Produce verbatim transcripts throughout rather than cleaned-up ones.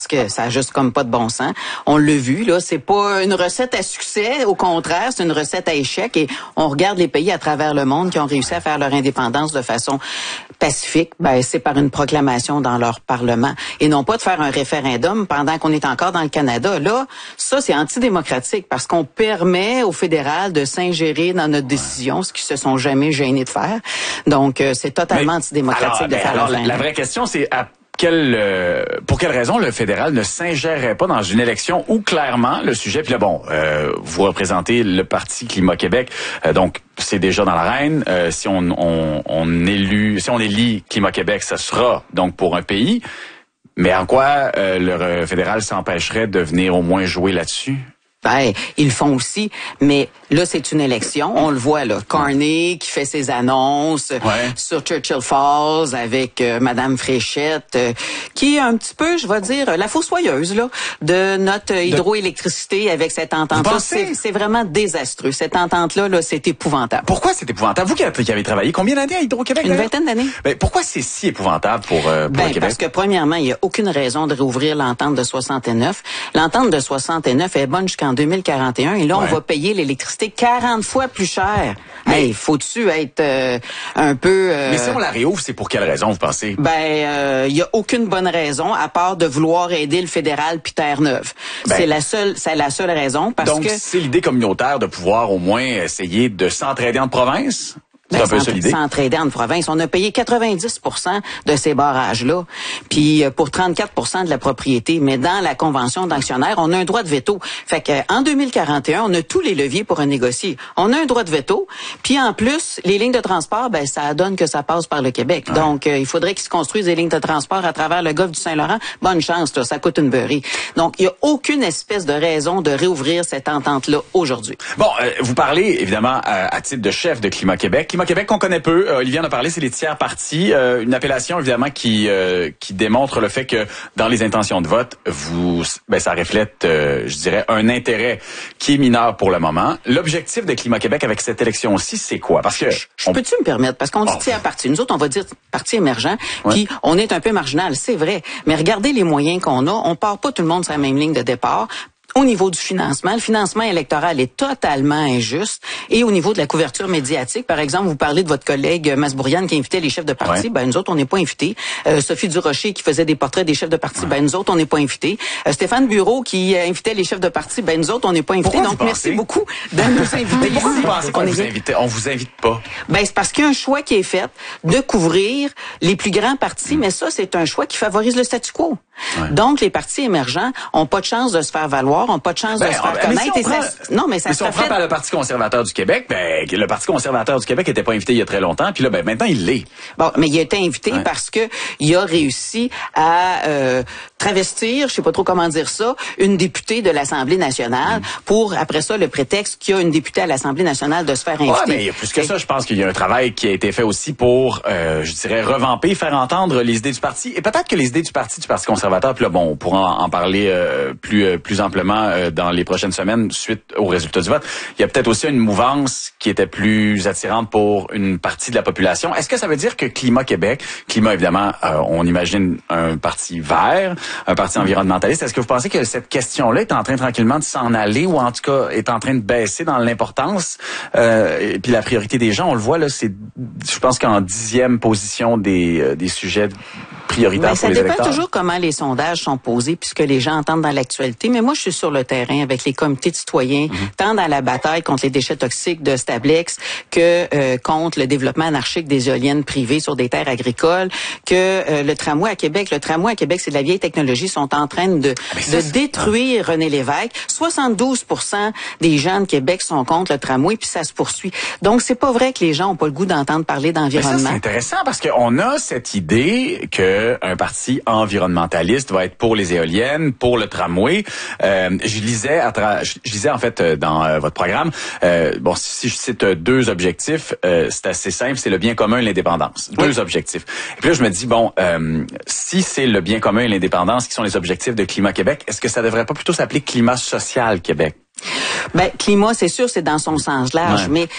que ça a juste comme pas de bon sens. On l'a vu, là, c'est pas une recette à succès, au contraire, c'est une recette à échec et on regarde les pays à travers le monde qui ont réussi à faire leur indépendance de façon pacifique, ben c'est par une proclamation dans leur parlement et non pas de faire un référendum pendant qu'on est encore dans le Canada. Là, ça c'est antidémocratique parce qu'on permet au fédéral de s'ingérer dans notre décision, ce qu'ils se sont jamais gênés de faire. Donc euh, c'est totalement mais, antidémocratique alors, de faire alors, leur la, la vraie question c'est à Quelle, euh, pour quelle raison le fédéral ne s'ingérerait pas dans une élection où clairement le sujet, puis là bon, euh, vous représentez le parti Climat Québec, euh, donc c'est déjà dans l'arène. Euh, si on, on, on élu, si on élit Climat Québec, ça sera donc pour un pays. Mais en quoi euh, le fédéral s'empêcherait de venir au moins jouer là-dessus? Ben, ils le font aussi, mais là, c'est une élection. On le voit, là. Carney qui fait ses annonces ouais. sur Churchill Falls avec euh, Madame Fréchette, euh, qui est un petit peu, je vais dire, la fossoyeuse, là, de notre hydroélectricité avec cette entente-là. C'est, c'est vraiment désastreux. Cette entente-là, là, c'est épouvantable. Pourquoi c'est épouvantable? Vous qui avez travaillé combien d'années à Hydro-Québec? Une vingtaine d'années. Ben, pourquoi c'est si épouvantable pour, euh, pour ben, le Québec? Parce que, premièrement, il n'y a aucune raison de réouvrir l'entente de soixante-neuf. L'entente de soixante-neuf est bonne jusqu'en deux mille quarante et un et là, ouais. on va payer l'électricité quarante fois plus cher. Mais hey, faut-tu être euh, un peu... Euh, mais si on la réouvre, c'est pour quelle raison, vous pensez? Ben, il euh, y a aucune bonne raison à part de vouloir aider le fédéral puis Terre-Neuve. Ben, c'est la seule, c'est la seule raison parce donc, que... Donc, c'est l'idée communautaire de pouvoir au moins essayer de s'entraider en province? C'est ben, un peu ça l'idée. S'entraider en province. On a payé quatre-vingt-dix pour cent de ces barrages-là, puis pour trente-quatre pour cent de la propriété. Mais dans la convention d'actionnaires, on a un droit de veto. Fait que en deux mille quarante et un, on a tous les leviers pour négocier. On a un droit de veto, puis en plus, les lignes de transport, ben ça donne que ça passe par le Québec. Ouais. Donc, euh, il faudrait qu'ils se construisent des lignes de transport à travers le golfe du Saint-Laurent. Bonne chance, là, ça coûte une beurrée. Donc, il y a aucune espèce de raison de réouvrir cette entente-là aujourd'hui. Bon, euh, vous parlez évidemment à, à titre de chef de Climat Québec. Climat Québec qu'on connaît peu, euh, Olivier en a parlé, c'est les tiers partis, euh, une appellation évidemment qui euh, qui démontre le fait que dans les intentions de vote, vous ben ça reflète euh, je dirais un intérêt qui est mineur pour le moment. L'objectif de Climat Québec avec cette élection aussi, c'est quoi? Parce que je, on... peux-tu me permettre parce qu'on dit oh. tiers parti. Nous autres on va dire parti émergent, ouais. puis on est un peu marginal, c'est vrai, mais regardez les moyens qu'on a, on part pas tout le monde sur la même ligne de départ. Au niveau du financement, le financement électoral est totalement injuste. Et au niveau de la couverture médiatique, par exemple, vous parlez de votre collègue Masbouriane qui invitait les chefs de parti. Ouais. Ben nous autres, on n'est pas invités. Euh, Sophie Durocher qui faisait des portraits des chefs de parti. Ouais. Ben nous autres, on n'est pas invités. Euh, Stéphane Bureau qui euh, invitait les chefs de parti. Ben nous autres, on n'est pas invités. Pourquoi Donc merci beaucoup de nous inviter. Mais pourquoi vous pensez qu'on vous invite? On vous invite pas? Ben c'est parce qu'il y a un choix qui est fait de couvrir les plus grands partis. Mmh. Mais ça, c'est un choix qui favorise le statu quo. Ouais. Donc les partis émergents ont pas de chance de se faire valoir, ont pas de chance ben, de se faire connaître. Si prend, ça, non, mais ça mais si on prend par le Parti conservateur du Québec, ben le Parti conservateur du Québec n'était pas invité il y a très longtemps, puis là, ben maintenant il l'est. Bon, mais il a été invité ouais. parce que il a réussi à euh, travestir, je sais pas trop comment dire ça, une députée de l'Assemblée nationale mmh. pour après ça le prétexte qu'il y a une députée à l'Assemblée nationale de se faire inviter. Ouais, mais plus que ça, je pense qu'il y a un travail qui a été fait aussi pour, euh, je dirais, revamper, faire entendre les idées du parti, et peut-être que les idées du parti du Parti conservateur, puis là, bon, on pourra en parler euh, plus euh, plus amplement euh, dans les prochaines semaines suite aux résultats du vote. Il y a peut-être aussi une mouvance qui était plus attirante pour une partie de la population. Est-ce que ça veut dire que Climat Québec, Climat évidemment, euh, on imagine un parti vert, un parti environnementaliste, est-ce que vous pensez que cette question-là est en train tranquillement de s'en aller ou en tout cas est en train de baisser dans l'importance euh, et puis la priorité des gens, on le voit là, c'est je pense qu'en dixième position des euh, des sujets prioritaires ben, pour les électeurs. Ça dépend toujours comment les sondages sont posés puisque les gens entendent dans l'actualité. Mais moi, je suis sur le terrain avec les comités de citoyens, mm-hmm. tant dans la bataille contre les déchets toxiques de Stablex que euh, contre le développement anarchique des éoliennes privées sur des terres agricoles, que euh, le tramway à Québec. Le tramway à Québec, c'est de la vieille technologie, sont en train de, de ça, détruire ah. René Lévesque. soixante-douze pour cent des gens de Québec sont contre le tramway, puis ça se poursuit. Donc, c'est pas vrai que les gens ont pas le goût d'entendre parler d'environnement. Mais ça, c'est intéressant parce qu'on a cette idée que un parti environnementaliste va être pour les éoliennes, pour le tramway. Euh, je lisais, à tra- je lisais en fait dans euh, votre programme. Euh, bon, si je cite deux objectifs, euh, c'est assez simple, c'est le bien commun et l'indépendance. Deux oui. objectifs. Et puis là, je me dis bon, euh, si c'est le bien commun et l'indépendance qui sont les objectifs de Climat Québec, est-ce que ça devrait pas plutôt s'appeler Climat Social Québec? Ben, climat, c'est sûr, c'est dans son sens large, ouais. mais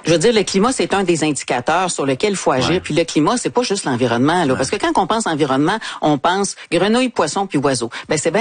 Je veux dire, le climat, c'est un des indicateurs sur lequel il faut agir. Ouais. Puis le climat, c'est pas juste l'environnement, là. Ouais. Parce que quand on pense environnement, on pense grenouilles, poissons puis oiseaux. Ben, c'est bien